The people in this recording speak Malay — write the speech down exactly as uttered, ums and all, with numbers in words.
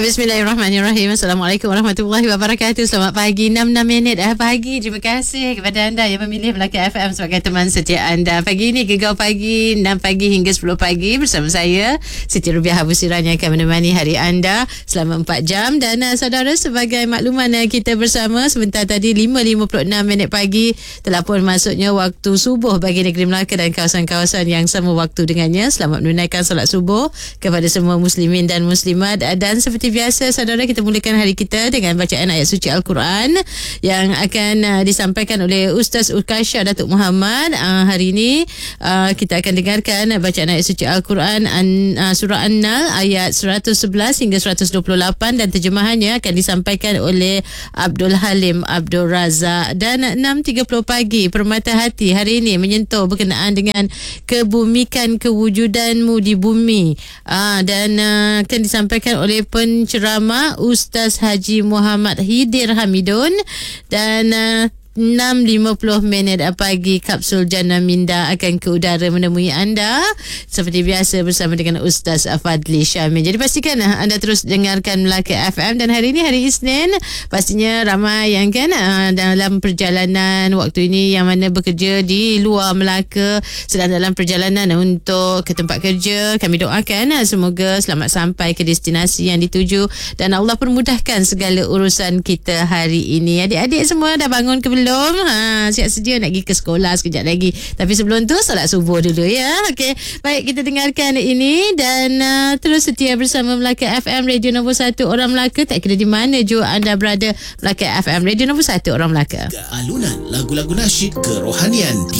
Baik, bismillahirrahmanirrahim. Assalamualaikum warahmatullahi wabarakatuh. Selamat pagi, enam enam minit dah pagi. Terima kasih kepada anda yang memilih Melaka F M sebagai teman setia anda. Pagi ini Gegar Pagi, enam pagi hingga sepuluh pagi bersama saya Siti Rubiah Abu Siran yang akan menemani hari anda selama empat jam. Dan uh, saudara, sebagai makluman uh, kita bersama sebentar tadi lima lima puluh enam minit pagi telah pun masuknya waktu subuh bagi negeri Melaka dan kawasan-kawasan yang sama waktu dengannya. Selamat menunaikan solat subuh kepada semua muslimin dan muslimat. Dan seperti biasa saudara, kita mulakan hari kita dengan bacaan ayat suci Al-Quran yang akan uh, disampaikan oleh Ustaz Ukasha Datuk Muhammad. Uh, hari ini uh, kita akan dengarkan bacaan ayat suci Al-Quran an, uh, surah An-Nahl ayat seratus sebelas hingga seratus dua puluh lapan dan terjemahannya akan disampaikan oleh Abdul Halim Abdul Razak. Dan enam tiga puluh pagi Permata Hati hari ini menyentuh berkenaan dengan kebumikan kewujudanmu di bumi. Uh, dan uh, akan disampaikan oleh penceramah Ustaz Haji Muhammad Hidir Hamidun. Dan uh, enam lima puluh minit pagi Kapsul Jannah Minda akan ke udara menemui anda seperti biasa bersama dengan Ustaz Fadli Syamil. Jadi pastikan anda terus dengarkan Melaka F M. Dan hari ini hari Isnin, pastinya ramai yang kan dalam perjalanan waktu ini yang mana bekerja di luar Melaka, sedang dalam perjalanan untuk ke tempat kerja. Kami doakan semoga selamat sampai ke destinasi yang dituju dan Allah permudahkan segala urusan kita hari ini. Adik-adik semua dah bangun ke belum? Ha, siap sedia nak pergi ke sekolah sekejap lagi. Tapi sebelum tu solat subuh dulu ya. Okey, baik, kita dengarkan ini dan uh, terus setia bersama Melaka F M, radio nombor satu orang Melaka. Tak kira di mana jua anda berada, Melaka F M, radio nombor satu orang Melaka. Alunan lagu-lagu nasyid kerohanian di